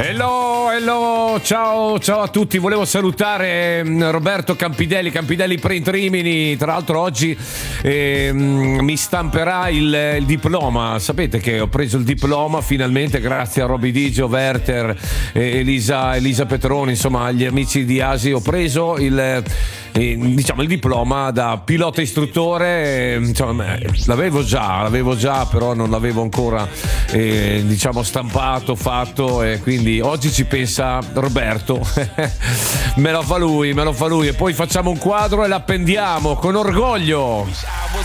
Hello, ciao a tutti. Volevo salutare Roberto Campidelli Print Rimini. Tra l'altro oggi mi stamperà il diploma. Sapete che ho preso il diploma finalmente grazie a Roby Digio, Werther, Elisa Petroni, insomma agli amici di Asi. Ho preso il diploma da pilota istruttore. Insomma, l'avevo già, però non l'avevo ancora stampato, fatto, e quindi oggi ci pensa Roberto. me lo fa lui, e poi facciamo un quadro e l'appendiamo con orgoglio.